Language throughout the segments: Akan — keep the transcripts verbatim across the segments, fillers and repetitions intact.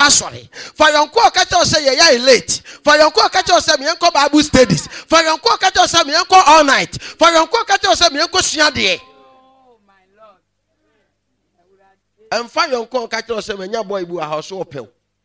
sorry. For your uncle catch us say you're late. For your uncle catch us say me uncle Bible studies. For your uncle catch us say me uncle all night. For your uncle catch us say me uncle Siade. Oh my Lord. And for your uncle catch us say me your boy bu a house open.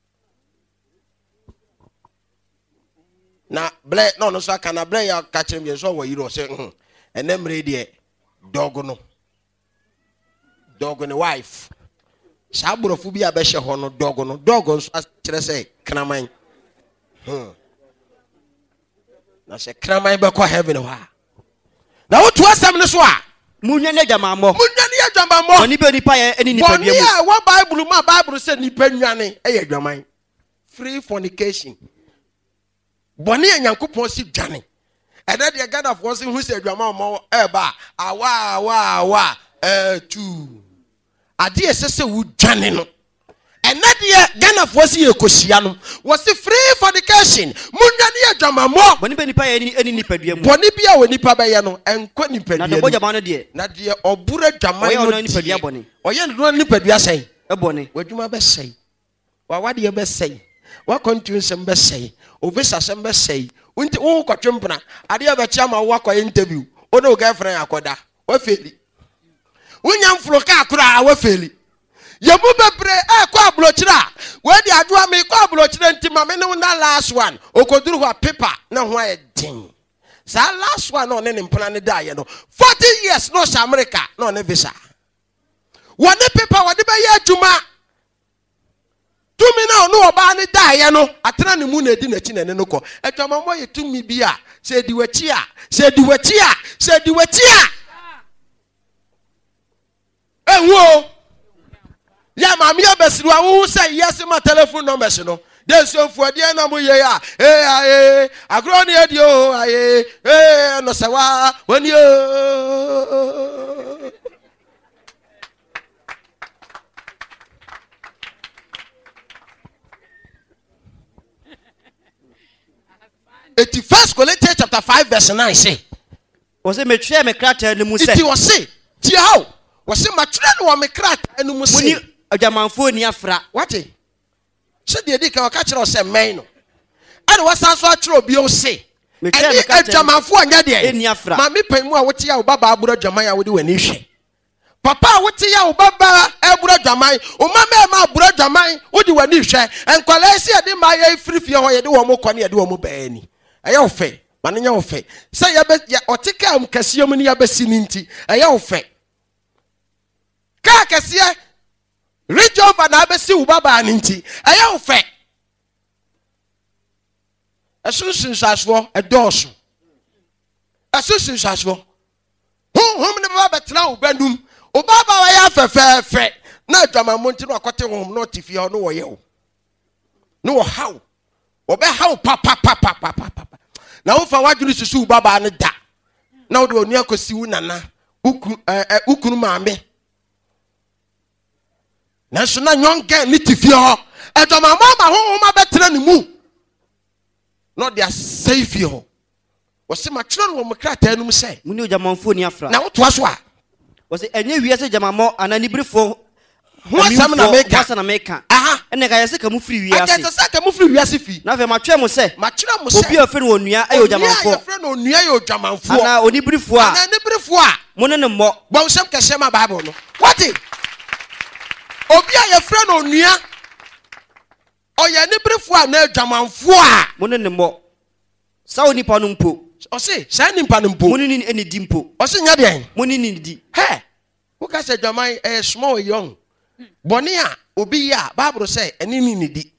Na ble no no so kana ble ya catch me so we you say hmm. And them ready dog no. Dog and wife. Saburofu bi abehye ho no dog no dog nso akere say kraman hmm na say kraman be kwa heaven ha na wo to asem ne so a munya ne jamammo munya ne jamammo oni be nipa ye eni nipa bia mu ya wo bible mu bible say nipa nwane e ye dwaman free fornication boni enyankopon si dwane e na de God of war say hu say dwaman mo e ba awa awa awa eh two ade esese wu dwane no enade Ghana for si ekosia no was free fornication munwane adwamamo boni be nipa ye eni nipadua mu boni bia we nipa be ye no enko nipadua na de bojama no de na de obura dwaman no nipadua boni oye no nipadua sei e boni wadwuma be sei wa wade be sei wa continuation be sei ovisa sem be sei unti wo kwatwempna ade be chiama wo akwa interview o no girlfriend akoda wa feli Unyam floka akura wa feli. Yemu bebre e kwa blochira. We di adua me kwa blochira nti ma me no na last one. Okoduru ho paper na ho e din. Sa last one no ne mpana ne da ye no. forty years no sha America no ne visa. Wone paper wode be ye adwuma. Tumi na no oba ne da ye no. Atena ne mu na di na chi na ne no ko. Adwama mo ye tumi bi a. Se di wachi a. Se di wachi a. Se di wachi a. Enwo ya mami obesiru awu say yes my telephone number no dey so for dey na mo ye ya eh eh agro ni edi o aye eh no se wa woni o eighty-first Corinthians chapter five verse nine say was it me try me krata ni mu say it was say ti how was say matre no wa me krata enu mu say muni adwamanfo ni afra what say dey dey ka ka kire o say men no ade wasan so akire obi o say me try me krata adwamanfo anya dey eni afra ma me pan mu a wote ya wo baba aburo adwaman ya wo de wani hwe papa wote ya wo baba aburo adwaman o ma me ma aburo adwaman wo de wani hwe enkwala si ade ma ya ifirifie ho ye de wo mo kwane ye de wo mo baani aya wo fe manenya wo fe say ya be oteka am kasiom ni ya besi ni nti aya wo fe ka kase reach over na besi wo baba ni nti aya wo fe asusun saswo edoso asusun saswo hum hum ne baba betla wo banum o baba wa ya fefefe na adwama monti no akote hum no tifie no wo ye wo no wo haw wo be haw pa pa pa pa pa pa na wo fa wadwunu susu baba ne da na wo de onu akosi wu nana uku eh ukunu maame na so na nyonga ni tifie ho adwama mama ho ma betra ne mu no dia safe ho wo se matro no mo krata anum se muni adwamanfo ni afra na wo to aso a wo se enye wiase adwamammo anani brifo ho asam na meka asam na meka aha ene ka yese ka mu free wiase aka se ka mu free wiase fi na fe matwe mo se matro mo se obi afi no onua ayo adwamanfo obi afi no onua ayo adwamanfo ana oni brifo a ana ni brifo a mo ne ne mo bon sem ka shema bible no what obi afi no onua oya ni brifo a na adwamanfo a mo ne ne mo sa oni pa no mpo o se sa ni mpa no mpo mo ne ni eni di mpo o se nya de mo ne ni di he wo ka se adwaman eh small young boni a obi ya bible say eni ni ni di